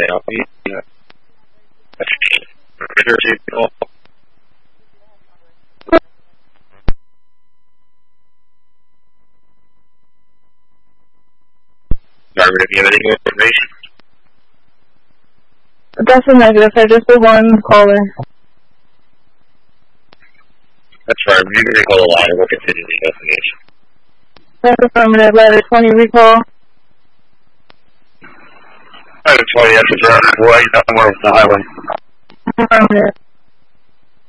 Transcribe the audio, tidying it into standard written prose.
Margaret, do you have any more information? That's a negative. I just did one caller. That's fine. You can recall the line and we'll continue the investigation. That's affirmative. Ladder 20 recall. Ladder 20, that's a driver. Boy, you're not more of the highway. Affirmative.